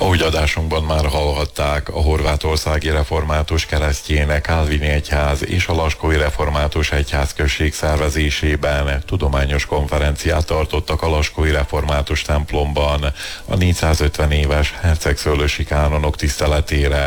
Ahogy adásunkban már hallhatták, a horvátországi református keresztjének Kálvini egyház és a laskói református egyházközség szervezésében tudományos konferenciát tartottak a laskói református templomban a 450 éves hercegszőlősi kánonok tiszteletére.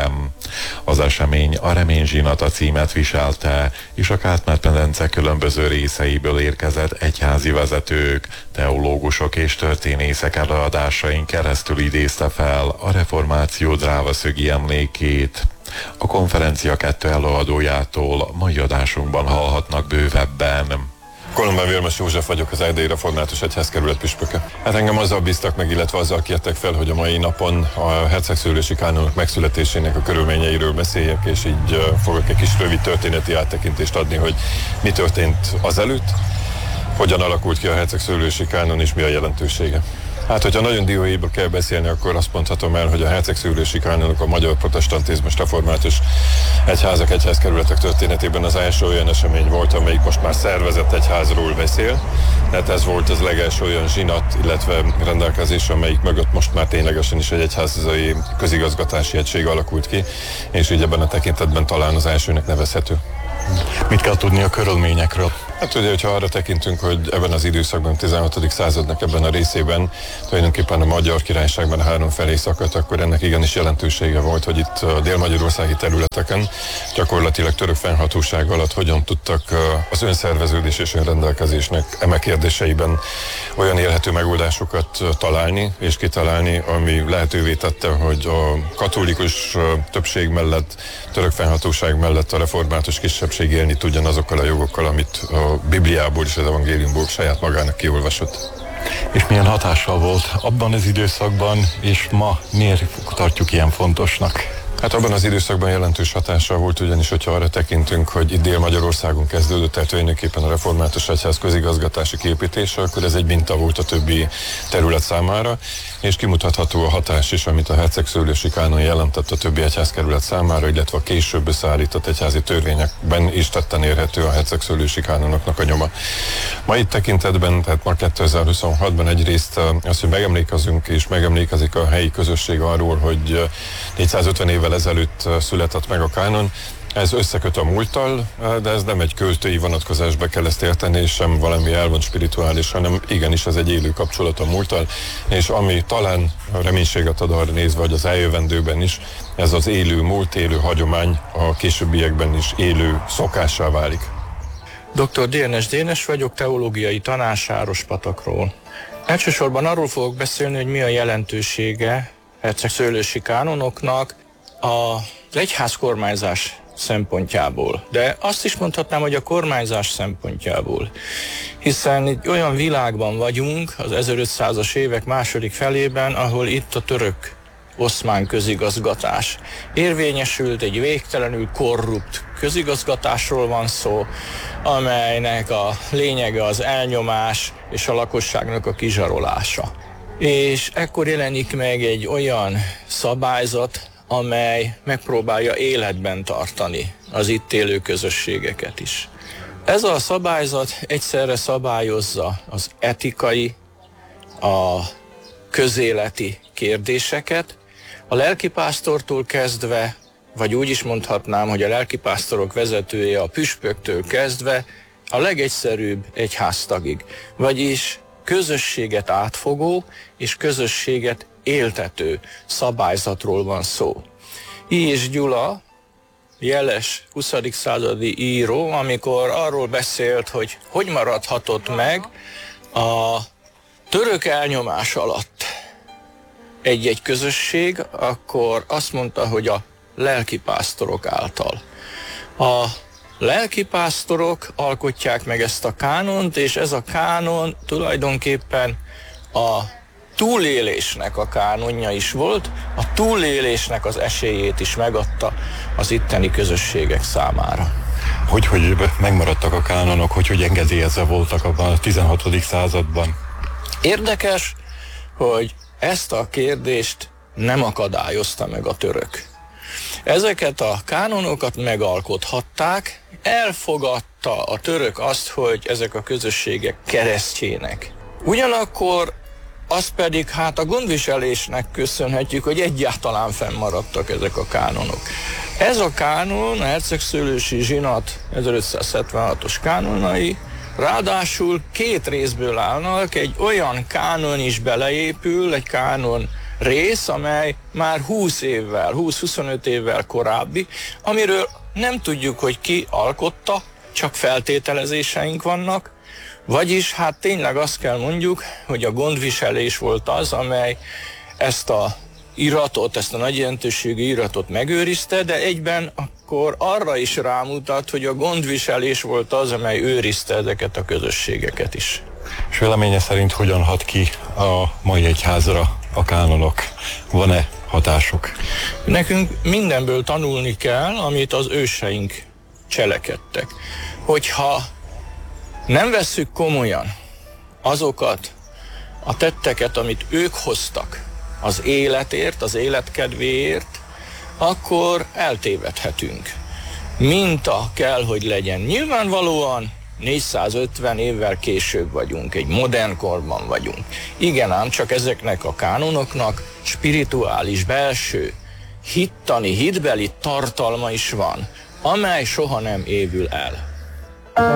Az esemény a Reményzsinata címet viselte, és a Kárpát-medence különböző részeiből érkezett egyházi vezetők, teológusok és történészek előadásain keresztül idézte fel a reformáció drávaszögi emlékét. A konferencia 2 előadójától mai adásunkban hallhatnak bővebben. Kolombán Vérmes József vagyok, az Erdélyi Református Egyházkerület püspöke. Hát engem azzal bíztak meg, illetve azzal kértek fel, hogy a mai napon a hercegszőlősi kánonok megszületésének a körülményeiről beszéljek, és így fogok egy kis rövid történeti áttekintést adni, hogy mi történt azelőtt, hogyan alakult ki a hercegszőlősi kánon, és mi a jelentősége. Hát, hogyha nagyon dióhéjba kell beszélni, akkor azt mondhatom el, hogy a hercegszőlősi kánonok a magyar protestantizmus református egyházak, egyházkerületek történetében az első olyan esemény volt, amelyik most már szervezett egyházról beszél. Tehát ez volt az legelső olyan zsinat, illetve rendelkezés, amelyik mögött most már ténylegesen is egy egyházai közigazgatási egység alakult ki, és így ebben a tekintetben talán az elsőnek nevezhető. Mit kell tudni a körülményekről? Hát ugye, hogyha arra tekintünk, hogy ebben az időszakban, 16. századnak ebben a részében tulajdonképpen a Magyar Királyságban 3 felé szakadt, akkor ennek igenis jelentősége volt, hogy itt a dél-magyarországi területeken gyakorlatilag török fennhatóság alatt hogyan tudtak az önszerveződés és önrendelkezésnek eme kérdéseiben olyan élhető megoldásokat találni és kitalálni, ami lehetővé tette, hogy a katolikus többség mellett, török fennhatóság mellett a református kisebbség élni tudjon azokkal a jogokkal, amit a Bibliából és az evangéliumból saját magának kiolvasott. És milyen hatással volt abban az időszakban, és ma miért tartjuk ilyen fontosnak? Hát abban az időszakban jelentős hatással volt, ugyanis hogyha arra tekintünk, hogy itt Dél-Magyarországon kezdődött el tulajdonképpen a református egyház közigazgatási képítése, akkor ez egy minta volt a többi terület számára, és kimutatható a hatás is, amit a hercegszőlősi kánon jelentett a többi egyházkerület számára, illetve a később összeállított egyházi törvényekben is tetten érhető a hercegszőlősi kánonoknak a nyoma. Ma itt tekintetben, tehát ma 2026-ban egyrészt az, hogy megemlékezünk és megemlékezik a helyi közösség arról, hogy 450 évvel ezelőtt született meg a kánon. Ez összeköt a múlttal, de ez nem egy költői vonatkozásba kell ezt érteni, és sem valami elvont spirituális, hanem igenis ez egy élő kapcsolat a múlttal, és ami talán reménységet ad arra nézve, hogy az eljövendőben is ez az élő múlt, élő hagyomány a későbbiekben is élő szokássá válik. Dr. Dénes vagyok, teológiai tanár Sárospatakról. Elsősorban arról fogok beszélni, hogy mi a jelentősége hercegszőlősi kánonoknak az egyház kormányzás szempontjából. De azt is mondhatnám, hogy a kormányzás szempontjából. Hiszen egy olyan világban vagyunk az 1500-as évek második felében, ahol itt a török oszmán közigazgatás érvényesült, egy végtelenül korrupt közigazgatásról van szó, amelynek a lényege az elnyomás és a lakosságnak a kizsarolása. És ekkor jelenik meg egy olyan szabályzat, amely megpróbálja életben tartani az itt élő közösségeket is. Ez a szabályzat egyszerre szabályozza az etikai, a közéleti kérdéseket, a lelkipásztortól kezdve, vagy úgy is mondhatnám, hogy a lelkipásztorok vezetője a püspöktől kezdve a legegyszerűbb egyháztagig, vagyis közösséget átfogó és közösséget éltető szabályzatról van szó. I. Gyula, jeles 20. századi író, amikor arról beszélt, hogy maradhatott meg a török elnyomás alatt egy-egy közösség, akkor azt mondta, hogy a lelkipásztorok által. A lelkipásztorok alkotják meg ezt a kánont, és ez a kánon tulajdonképpen a túlélésnek a kánonja is volt, a túlélésnek az esélyét is megadta az itteni közösségek számára. Hogy megmaradtak a kánonok, hogy engedélyezve voltak abban a 16. században? Érdekes, hogy ezt a kérdést nem akadályozta meg a török. Ezeket a kánonokat megalkothatták, elfogadta a török azt, hogy ezek a közösségek keresztjének. Ugyanakkor azt pedig hát a gondviselésnek köszönhetjük, hogy egyáltalán fennmaradtak ezek a kánonok. Ez a kánon, a hercegszőlősi zsinat 1576-os kánonai, ráadásul két részből állnak, egy olyan kánon is beleépül, egy kánon rész, amely már 20-25 évvel korábbi, amiről nem tudjuk, hogy ki alkotta, csak feltételezéseink vannak, vagyis hát tényleg azt kell mondjuk, hogy a gondviselés volt az, amely ezt a iratot, ezt a nagy jelentőségű iratot megőrizte, de egyben akkor arra is rámutat, hogy a gondviselés volt az, amely őrizte ezeket a közösségeket is. És véleménye szerint hogyan hat ki a mai egyházra a kánonok? Van-e hatásuk? Nekünk mindenből tanulni kell, amit az őseink cselekedtek. Hogyha nem vesszük komolyan azokat a tetteket, amit ők hoztak az életért, az életkedvéért, akkor eltévedhetünk. Minta kell, hogy legyen. Nyilvánvalóan 450 évvel később vagyunk, egy modern korban vagyunk. Igen ám, csak ezeknek a kánonoknak spirituális, belső, hittani, hitbeli tartalma is van, amely soha nem évül el.